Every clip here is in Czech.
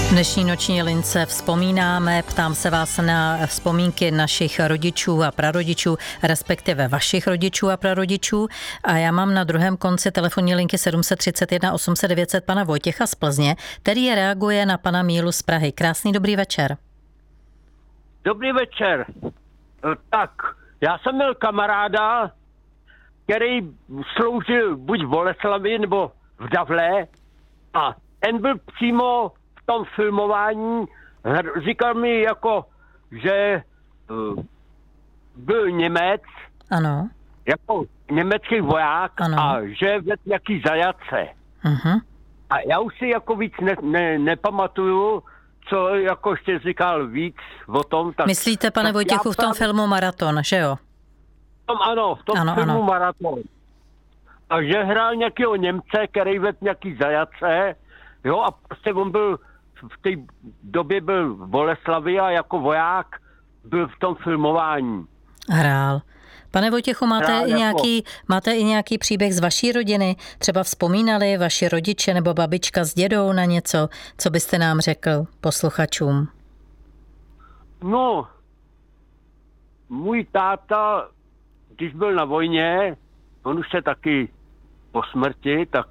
V dnešní noční lince vzpomínáme, ptám se vás na vzpomínky našich rodičů a prarodičů, respektive vašich rodičů a prarodičů. A já mám na druhém konci telefonní linky 731 800 900 pana Vojtěcha z Plzně, který reaguje na pana Mílu z Prahy. Krásný dobrý večer. Dobrý večer. Tak, já jsem měl kamaráda, který sloužil buď v Boleslavi nebo v Davle a ten byl přímo v tom filmování, říkal mi jako, že byl Němec, ano, jako německý voják, ano, a že vedl nějaký zajace. Uh-huh. A já už si jako víc nepamatuju, co jako ještě říkal víc o tom. Tak, myslíte, pane Vojtěchu, v tom filmu Maraton, že jo? V tom filmu Maraton. A že hrál nějakého Němce, který vedl nějaký zajace, jo, a prostě on byl, v té době byl v Boleslavi a jako voják byl v tom filmování. Hrál. Pane Vojtěchu, máte i nějaký příběh z vaší rodiny? Třeba vzpomínali vaši rodiče nebo babička s dědou na něco, co byste nám řekl posluchačům? No, můj táta, když byl na vojně, on už se taky po smrti, tak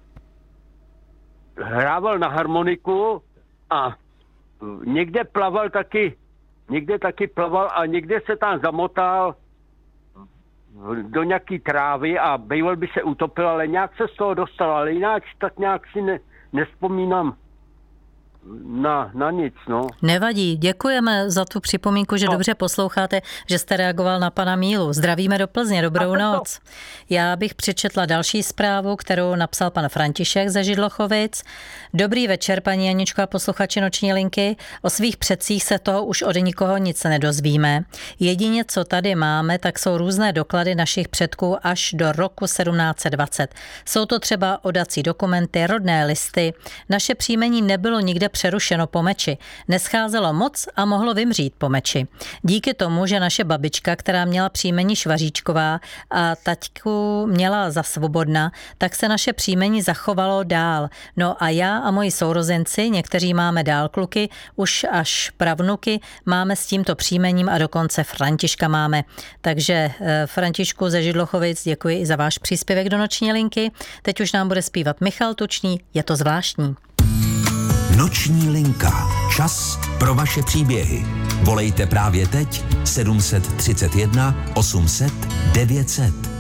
hrával na harmoniku a někde taky plaval a někde se tam zamotal do nějaký trávy a býval by se utopil, ale nějak se z toho dostal, ale jinak tak nějak si nespomínám na nic, no. Nevadí, děkujeme za tu připomínku, že dobře posloucháte, že jste reagoval na pana Mílu. Zdravíme do Plzně, dobrou noc. Já bych přečetla další zprávu, kterou napsal pan František ze Židlochovic. Dobrý večer, paní Janičko a posluchači noční linky. O svých předcích se toho už od nikoho nic nedozvíme. Jedině, co tady máme, tak jsou různé doklady našich předků až do roku 1720. Jsou to třeba odací dokumenty, rodné listy. Naše příjmení nebylo nikde přerušeno po meči. Nescházelo moc a mohlo vymřít po meči. Díky tomu, že naše babička, která měla příjmení Švaříčková a taťku měla za Svobodna, tak se naše příjmení zachovalo dál. No a já a moji sourozenci, někteří máme dál kluky, už až pravnuky, máme s tímto příjmením a dokonce Františka máme. Takže Františku ze Židlochovic, děkuji i za váš příspěvek do noční linky. Teď už nám bude zpívat Michal Tučný, Je to zvláštní. Noční linka. Čas pro vaše příběhy. Volejte právě teď 731 800 900.